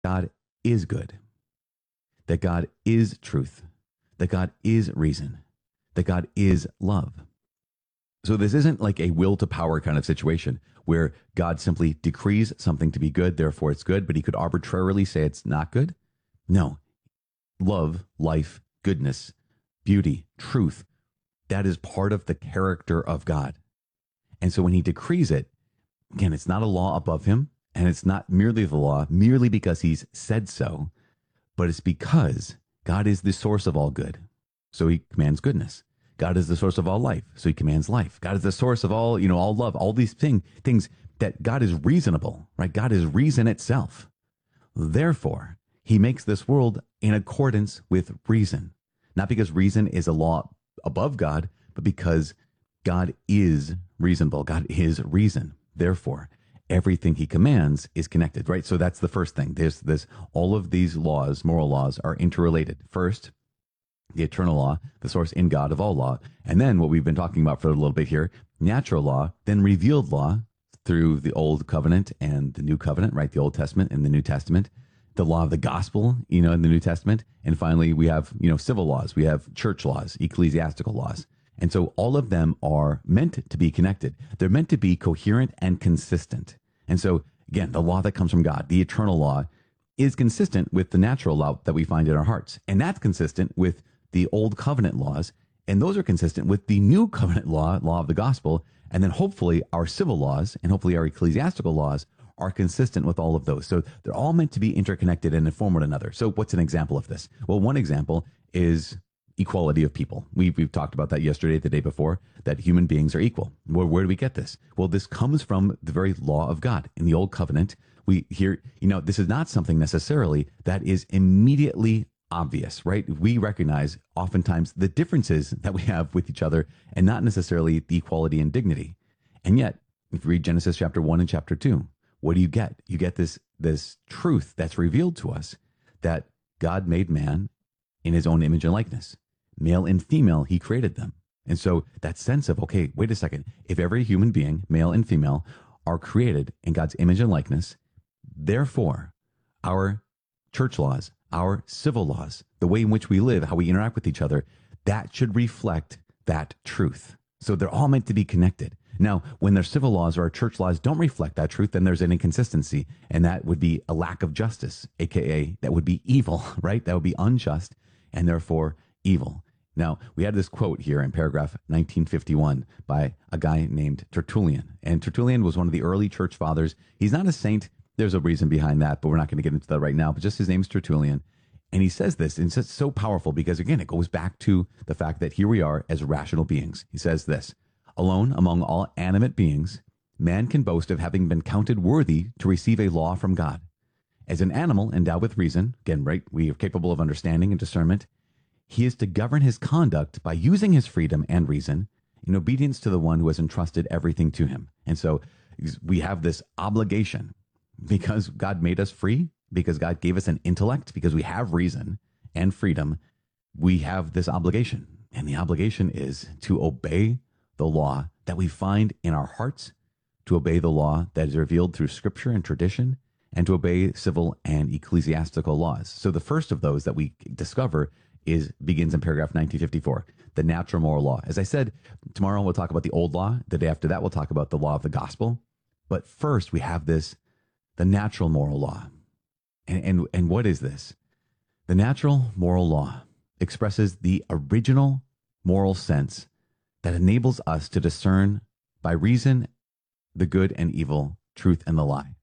God is good, that God is truth, that God is reason, that God is love. So this isn't like a will to power kind of situation where God simply decrees something to be good, therefore it's good, but he could arbitrarily say it's not good. No, love, life, goodness, beauty, truth, that is part of the character of God. And so when he decrees it, again, it's not a law above him, and it's not merely the law, merely because he's said so, but it's because God is the source of all good. So he commands goodness. God is the source of all life. So he commands life. God is the source of all, all love, all these things that God is reasonable, right? God is reason itself. Therefore, he makes this world in accordance with reason, not because reason is a law above God, but because God is reasonable. God is reason. Therefore, everything he commands is connected, right? So that's the first thing. There's this, all of these laws, moral laws, are interrelated. First, the eternal law, the source in God of all law. And then what we've been talking about for a little bit here, natural law, then revealed law through the Old Covenant and the New Covenant, right? The Old Testament and the New Testament, the law of the gospel, in the New Testament. And finally, we have, civil laws, we have church laws, ecclesiastical laws. And so all of them are meant to be connected. They're meant to be coherent and consistent. And so again, the law that comes from God, the eternal law, is consistent with the natural law that we find in our hearts. And that's consistent with the Old Covenant laws. And those are consistent with the New Covenant law of the gospel. And then hopefully our civil laws and hopefully our ecclesiastical laws are consistent with all of those. So they're all meant to be interconnected and inform one another. So what's an example of this? Well, one example is equality of people. We've talked about that yesterday, the day before, that human beings are equal. Where do we get this? Well, this comes from the very law of God. In the Old Covenant, we hear, this is not something necessarily that is immediately obvious, right? We recognize oftentimes the differences that we have with each other and not necessarily the equality and dignity. And yet, if you read Genesis chapter 1 and chapter 2, what do you get? You get this truth that's revealed to us that God made man in his own image and likeness. Male and female, he created them. And so that sense of, okay, wait a second. If every human being, male and female, are created in God's image and likeness, therefore, our church laws, our civil laws, the way in which we live, how we interact with each other, that should reflect that truth. So they're all meant to be connected. Now, when their civil laws or our church laws don't reflect that truth, then there's an inconsistency, and that would be a lack of justice, aka that would be evil, right? That would be unjust and therefore evil. Now, we had this quote here in paragraph 1951 by a guy named Tertullian. And Tertullian was one of the early church fathers. He's not a saint. There's a reason behind that, but we're not going to get into that right now. But just his name's Tertullian. And he says this, and it's so powerful because, again, it goes back to the fact that here we are as rational beings. He says this: alone among all animate beings, man can boast of having been counted worthy to receive a law from God. As an animal endowed with reason, again, right, we are capable of understanding and discernment, he is to govern his conduct by using his freedom and reason in obedience to the one who has entrusted everything to him. And so we have this obligation because God made us free, because God gave us an intellect, because we have reason and freedom. We have this obligation, and the obligation is to obey the law that we find in our hearts, to obey the law that is revealed through scripture and tradition, and to obey civil and ecclesiastical laws. So the first of those that we discover begins in paragraph 1954, the natural moral law. As I said, tomorrow we'll talk about the old law. The day after that, we'll talk about the law of the gospel. But first, we have the natural moral law. And what is this? The natural moral law expresses the original moral sense that enables us to discern by reason the good and evil, truth and the lie.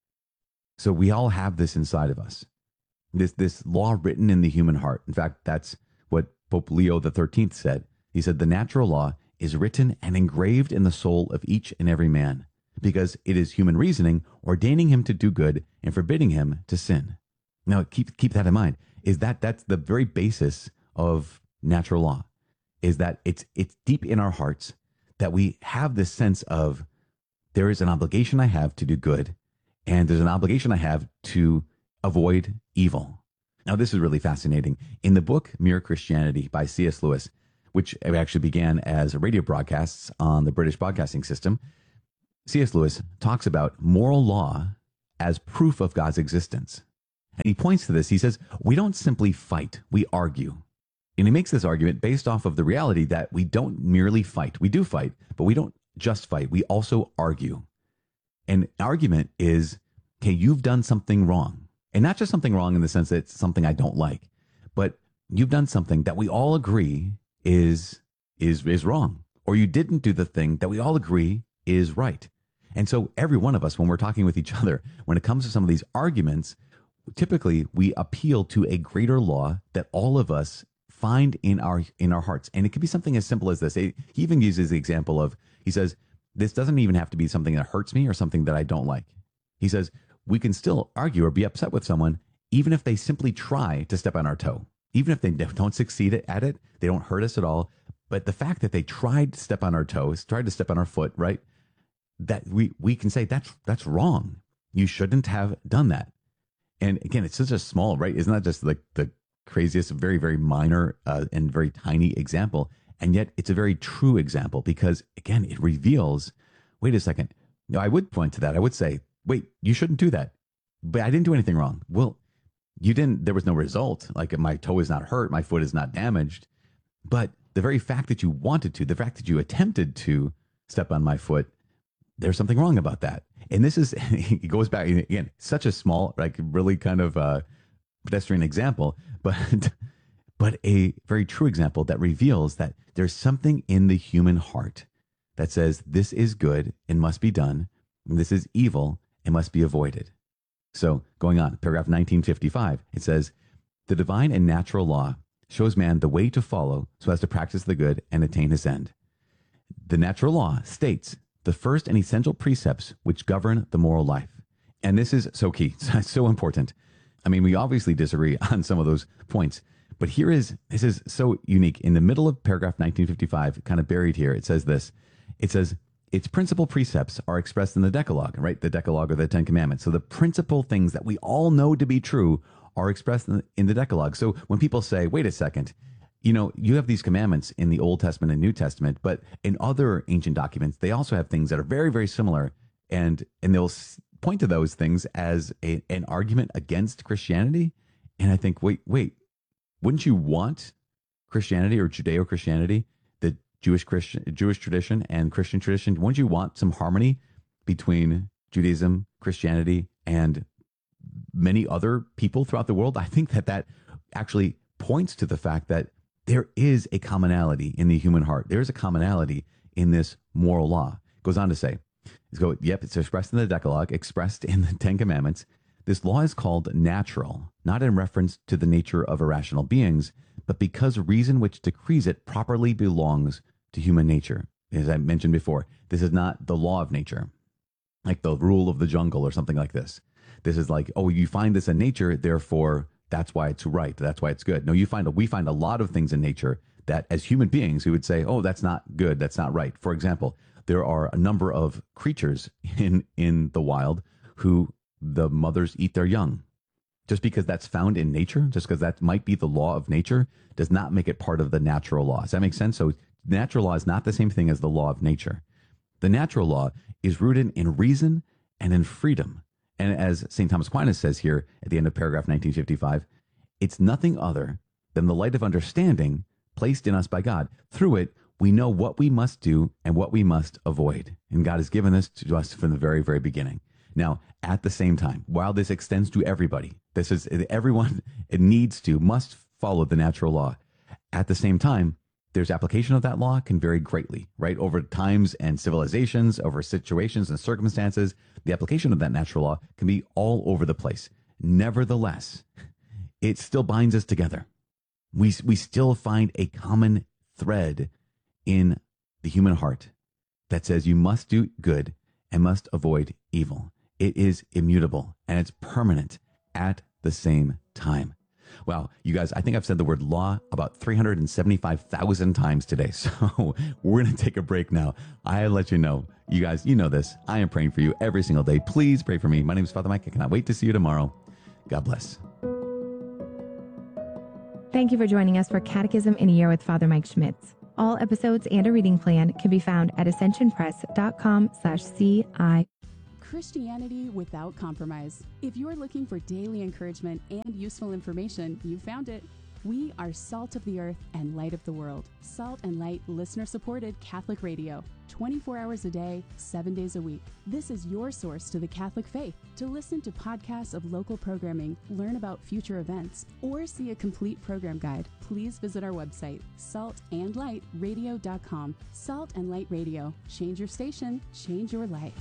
So we all have this inside of us. This law written in the human heart. In fact, that's what Pope Leo XIII said. He said, the natural law is written and engraved in the soul of each and every man, because it is human reasoning ordaining him to do good and forbidding him to sin. Now, keep that in mind, is that's the very basis of natural law, is that it's deep in our hearts that we have this sense of there is an obligation I have to do good, and there's an obligation I have to avoid evil. Now, this is really fascinating. In the book Mere Christianity by C.S. Lewis, which actually began as radio broadcasts on the British Broadcasting System, C.S. Lewis talks about moral law as proof of God's existence. And he points to this. He says, we don't simply fight, we argue. And he makes this argument based off of the reality that we don't merely fight. We do fight, but we don't just fight. We also argue. And argument is, okay, you've done something wrong. And not just something wrong in the sense that it's something I don't like, but you've done something that we all agree is wrong. Or you didn't do the thing that we all agree is right. And so every one of us, when we're talking with each other, when it comes to some of these arguments, typically we appeal to a greater law that all of us find in our hearts. And it could be something as simple as this. He even uses the example of, he says, this doesn't even have to be something that hurts me or something that I don't like. He says, we can still argue or be upset with someone, even if they simply try to step on our toe. Even if they don't succeed at it, they don't hurt us at all. But the fact that they tried to step on our toes, tried to step on our foot, right? That we can say that's wrong. You shouldn't have done that. And again, it's such a small, right? Isn't that just like the craziest, very, very minor and very tiny example? And yet it's a very true example because, again, it reveals, wait a second. I would point to that. I would say, wait, you shouldn't do that. But I didn't do anything wrong. Well, you didn't, there was no result. Like my toe is not hurt, my foot is not damaged. But the very fact that you wanted to, the fact that you attempted to step on my foot, there's something wrong about that. And this is, it goes back, again, such a small, like really kind of pedestrian example, but a very true example that reveals that there's something in the human heart that says this is good and must be done, and this is evil and must be avoided. So going on, paragraph 1955, it says, the divine and natural law shows man the way to follow so as to practice the good and attain his end. The natural law states the first and essential precepts which govern the moral life. And this is so key, so important. I mean, we obviously disagree on some of those points, but this is so unique. In the middle of paragraph 1955, kind of buried here, it says this. It says, its principal precepts are expressed in the Decalogue, right? The Decalogue or the Ten Commandments. So the principal things that we all know to be true are expressed in the Decalogue. So when people say, wait a second, you have these commandments in the Old Testament and New Testament, but in other ancient documents, they also have things that are very, very similar. And they'll point to those things as an argument against Christianity. And I think, wait, wouldn't you want Christianity or Judeo-Christianity, the Jewish tradition and Christian tradition, wouldn't you want some harmony between Judaism, Christianity, and many other people throughout the world? I think that actually points to the fact that there is a commonality in the human heart. There is a commonality in this moral law. It goes on to say, it's expressed in the Decalogue, expressed in the Ten Commandments. This law is called natural, not in reference to the nature of irrational beings, but because reason which decrees it properly belongs to human nature. As I mentioned before, this is not the law of nature, like the rule of the jungle or something like this. This is like, oh, you find this in nature, therefore that's why it's right. That's why it's good. No, we find a lot of things in nature that as human beings, we would say, oh, that's not good. That's not right. For example, there are a number of creatures in the wild who the mothers eat their young. Just because that's found in nature, just because that might be the law of nature, does not make it part of the natural law. Does that make sense? So natural law is not the same thing as the law of nature. The natural law is rooted in reason and in freedom. And as St. Thomas Aquinas says here at the end of paragraph 1955, it's nothing other than the light of understanding placed in us by God. Through it, we know what we must do and what we must avoid. And God has given this to us from the very, very beginning. Now, at the same time, while this extends to everybody, this is everyone, must follow the natural law. At the same time, there's application of that law can vary greatly, right? Over times and civilizations, over situations and circumstances, the application of that natural law can be all over the place. Nevertheless, it still binds us together. We still find a common thread in the human heart that says you must do good and must avoid evil. It is immutable and it's permanent at the same time. Wow, you guys, I think I've said the word law about 375,000 times today. So we're going to take a break now. I'll let you know. You guys, you know this. I am praying for you every single day. Please pray for me. My name is Father Mike. I cannot wait to see you tomorrow. God bless. Thank you for joining us for Catechism in a Year with Father Mike Schmitz. All episodes and a reading plan can be found at ascensionpress.com/CI. Christianity without compromise. If you're looking for daily encouragement and useful information, you found it. We are Salt of the Earth and Light of the World. Salt and Light listener-supported Catholic radio. 24 hours a day, 7 days a week. This is your source to the Catholic faith. To listen to podcasts of local programming, learn about future events, or see a complete program guide, please visit our website, saltandlightradio.com. Salt and Light Radio. Change your station, change your life.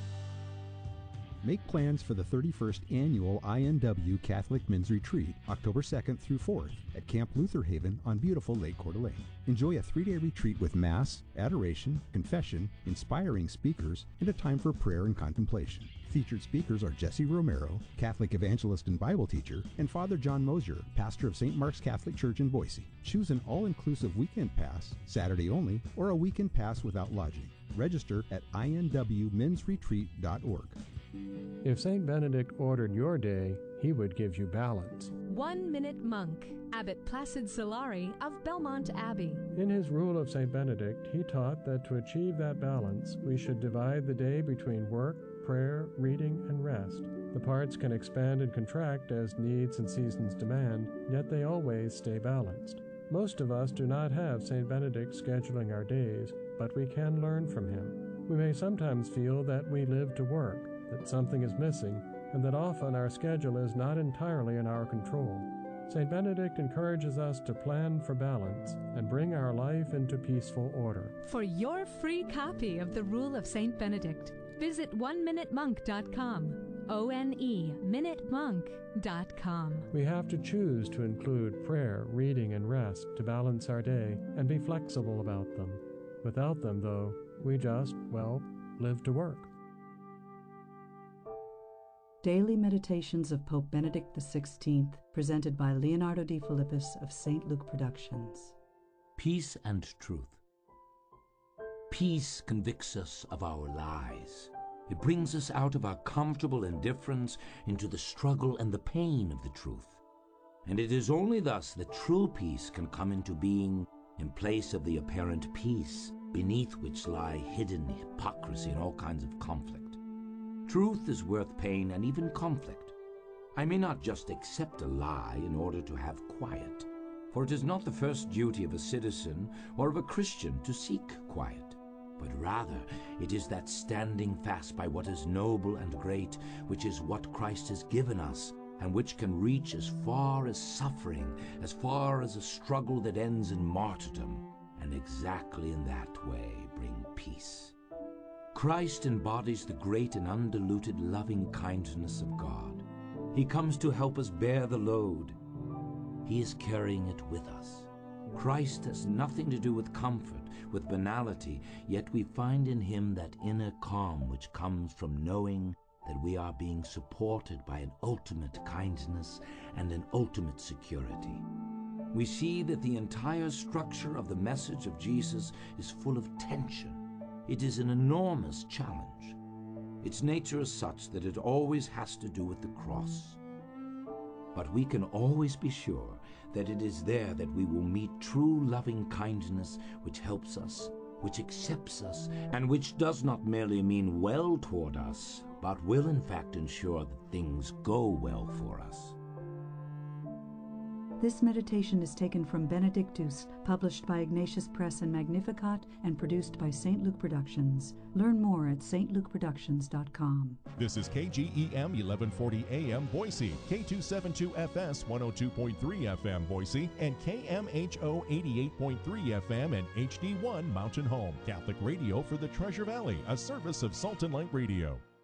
Make plans for the 31st Annual INW Catholic Men's Retreat, October 2nd through 4th, at Camp Luther Haven on beautiful Lake Coeur d'Alene. Enjoy a 3-day retreat with Mass, adoration, confession, inspiring speakers, and a time for prayer and contemplation. Featured speakers are Jesse Romero, Catholic evangelist and Bible teacher, and Father John Mosier, pastor of St. Mark's Catholic Church in Boise. Choose an all-inclusive weekend pass, Saturday only, or a weekend pass without lodging. Register at inwmensretreat.org. If St. Benedict ordered your day, he would give you balance. 1 Minute Monk, Abbot Placid Solari of Belmont Abbey. In his Rule of St. Benedict, he taught that to achieve that balance, we should divide the day between work, prayer, reading, and rest. The parts can expand and contract as needs and seasons demand, yet they always stay balanced. Most of us do not have St. Benedict scheduling our days, but we can learn from him. We may sometimes feel that we live to work, that something is missing, and that often our schedule is not entirely in our control. St. Benedict encourages us to plan for balance and bring our life into peaceful order. For your free copy of the Rule of St. Benedict, visit oneminutemonk.com, ONEminutemonk.com. We have to choose to include prayer, reading, and rest to balance our day and be flexible about them. Without them, though, we just, live to work. Daily Meditations of Pope Benedict XVI, presented by Leonardo D. Philippus of St. Luke Productions. Peace and truth. Peace convicts us of our lies. It brings us out of our comfortable indifference into the struggle and the pain of the truth. And it is only thus that true peace can come into being in place of the apparent peace beneath which lie hidden hypocrisy and all kinds of conflict. Truth is worth pain and even conflict. I may not just accept a lie in order to have quiet, for it is not the first duty of a citizen or of a Christian to seek quiet, but rather it is that standing fast by what is noble and great, which is what Christ has given us, and which can reach as far as suffering, as far as a struggle that ends in martyrdom, and exactly in that way bring peace. Christ embodies the great and undiluted loving kindness of God. He comes to help us bear the load. He is carrying it with us. Christ has nothing to do with comfort, with banality, yet we find in him that inner calm which comes from knowing that we are being supported by an ultimate kindness and an ultimate security. We see that the entire structure of the message of Jesus is full of tension. It is an enormous challenge. Its nature is such that it always has to do with the cross. But we can always be sure that it is there that we will meet true loving kindness which helps us, which accepts us, and which does not merely mean well toward us, but will in fact ensure that things go well for us. This meditation is taken from Benedictus, published by Ignatius Press and Magnificat, and produced by St. Luke Productions. Learn more at stlukeproductions.com. This is KGEM 1140 AM Boise, K272FS 102.3 FM Boise, and KMHO 88.3 FM and HD1 Mountain Home. Catholic radio for the Treasure Valley, a service of Salt and Light Radio.